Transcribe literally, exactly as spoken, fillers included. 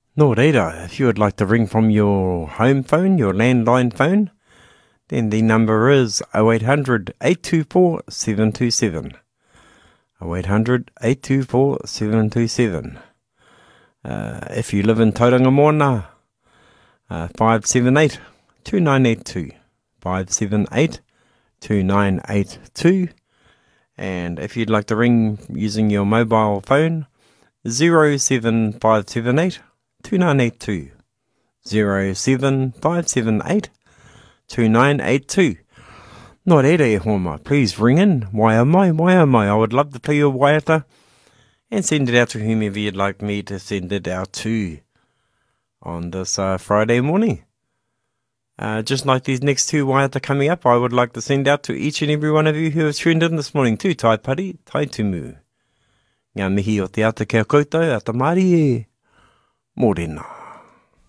No reira, if you would like to ring from your home phone, your landline phone, then the number is oh eight hundred, eight two four, seven two seven. oh eight hundred, eight two four, seven two seven. Uh, if you live in Tauranga Moana, uh, five seven eight, two nine eight two. five seven eight, two nine eight two. And if you'd like to ring using your mobile phone, zero seven five seven eight, two nine eight two. zero seven five seven eight, two nine eight two. Nō reira e homa, please ring in. Why am I? Why am I? I would love to play your waiata and send it out to whomever you'd like me to send it out to on this uh, Friday morning. Uh, just like these next two waiata coming up, I would like to send out to each and every one of you who have tuned in this morning to Tai Pari, Tai Tumu. Ngā mihi o te ata kia koutou, ata mari e, morena.